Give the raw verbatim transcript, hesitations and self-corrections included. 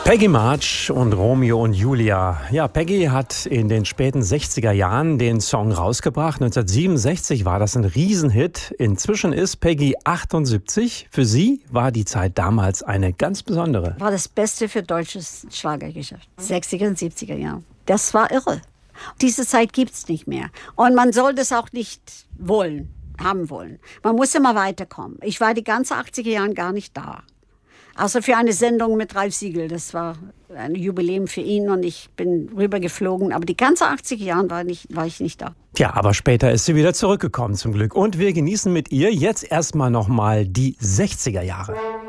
Peggy March und Romeo und Julia. Ja, Peggy hat in den späten sechziger Jahren den Song rausgebracht. neunzehnhundertsiebenundsechzig war das ein Riesenhit. Inzwischen ist Peggy achtundsiebzig. Für sie war die Zeit damals eine ganz besondere. War das Beste für deutsches Schlagergeschäft. sechziger und siebziger Jahre. Das war irre. Diese Zeit gibt's nicht mehr. Und man soll das auch nicht wollen, haben wollen. Man muss immer weiterkommen. Ich war die ganze achtziger Jahre gar nicht da. Außer für eine Sendung mit Ralf Siegel. Das war ein Jubiläum für ihn und ich bin rübergeflogen. Aber die ganze achtziger Jahre war, nicht, war ich nicht da. Tja, aber später ist sie wieder zurückgekommen zum Glück. Und wir genießen mit ihr jetzt erstmal nochmal die sechziger Jahre.